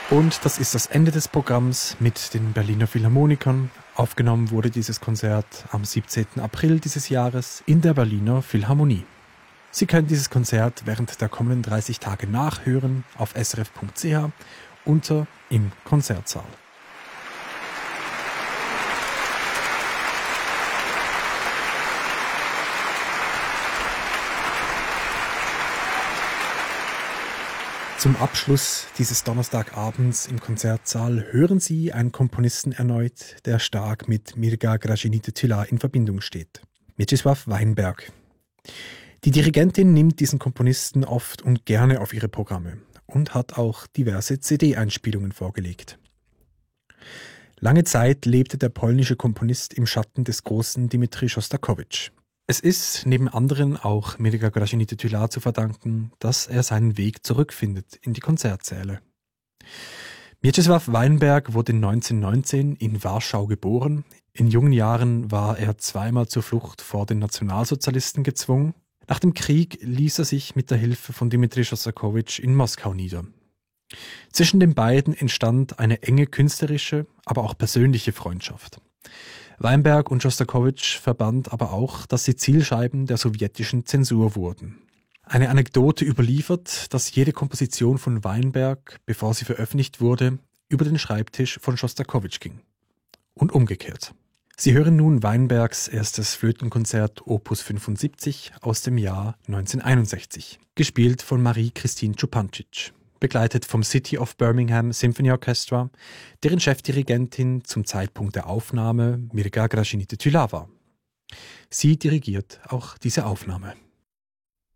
Und das ist das Ende des Programms mit den Berliner Philharmonikern. Aufgenommen wurde dieses Konzert am 17. April dieses Jahres in der Berliner Philharmonie. Sie können dieses Konzert während der kommenden 30 Tage nachhören auf srf.ch unter im Konzertsaal. Zum Abschluss dieses Donnerstagabends im Konzertsaal hören Sie einen Komponisten erneut, der stark mit Mirga Gražinytė-Tyla in Verbindung steht. Mieczysław Weinberg. Die Dirigentin nimmt diesen Komponisten oft und gerne auf ihre Programme und hat auch diverse CD-Einspielungen vorgelegt. Lange Zeit lebte der polnische Komponist im Schatten des großen Dmitri Schostakowitsch. Es ist neben anderen auch Mirga Gražinytė-Tyla zu verdanken, dass er seinen Weg zurückfindet in die Konzertsäle. Mieczysław Weinberg wurde 1919 in Warschau geboren. In jungen Jahren war er zweimal zur Flucht vor den Nationalsozialisten gezwungen. Nach dem Krieg ließ er sich mit der Hilfe von Dmitri Schostakowitsch in Moskau nieder. Zwischen den beiden entstand eine enge künstlerische, aber auch persönliche Freundschaft. Weinberg und Schostakowitsch verband aber auch, dass sie Zielscheiben der sowjetischen Zensur wurden. Eine Anekdote überliefert, dass jede Komposition von Weinberg, bevor sie veröffentlicht wurde, über den Schreibtisch von Schostakowitsch ging. Und umgekehrt. Sie hören nun Weinbergs erstes Flötenkonzert Opus 75 aus dem Jahr 1961, gespielt von Marie-Christine Czupancic, begleitet vom City of Birmingham Symphony Orchestra, deren Chefdirigentin zum Zeitpunkt der Aufnahme Mirga Gražinytė-Tyla war. Sie dirigiert auch diese Aufnahme.